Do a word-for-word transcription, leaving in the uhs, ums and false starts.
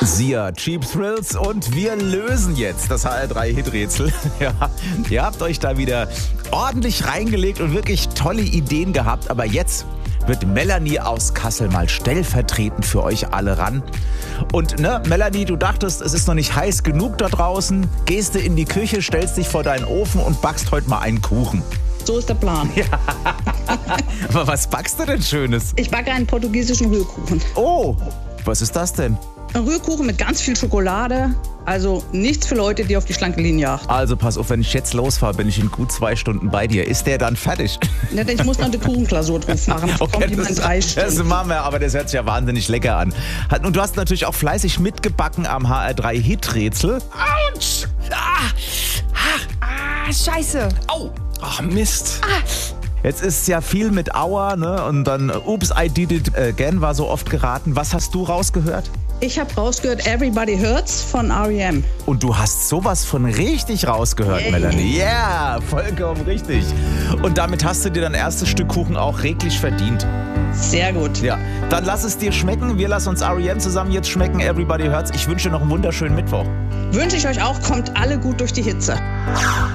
Sia, Cheap Thrills und wir lösen jetzt das H R drei Hit-Rätsel. Ja, ihr habt euch da wieder ordentlich reingelegt und wirklich tolle Ideen gehabt, aber jetzt wird Melanie aus Kassel mal stellvertretend für euch alle ran. Und ne, Melanie, du dachtest, es ist noch nicht heiß genug da draußen, gehst du in die Küche, stellst dich vor deinen Ofen und backst heute mal einen Kuchen. So ist der Plan. Ja. Aber was backst du denn Schönes? Ich backe einen portugiesischen Rührkuchen. Oh, was ist das denn? Ein Rührkuchen mit ganz viel Schokolade. Also nichts für Leute, die auf die schlanke Linie achten. Also pass auf, wenn ich jetzt losfahre, bin ich in gut zwei Stunden bei dir. Ist der dann fertig? Ich muss noch eine Kuchenklausur drauf machen. Das okay, kommt immer in drei das, Stunden. Das machen wir, aber das hört sich ja wahnsinnig lecker an. Und du hast natürlich auch fleißig mitgebacken am H R drei Hit-Rätsel. Autsch! Ah, ah, ah, scheiße. Au! Ach, Mist. Ah. Jetzt ist ja viel mit Aua, ne? Und dann Oops, I did it again war so oft geraten. Was hast du rausgehört? Ich habe rausgehört Everybody Hurts von R E M. Und du hast sowas von richtig rausgehört, yeah. Melanie. Ja, yeah, vollkommen richtig. Und damit hast du dir dein erstes Stück Kuchen auch redlich verdient. Sehr gut. Ja, dann lass es dir schmecken. Wir lassen uns R E M zusammen jetzt schmecken. Everybody Hurts. Ich wünsche dir noch einen wunderschönen Mittwoch. Wünsche ich euch auch. Kommt alle gut durch die Hitze.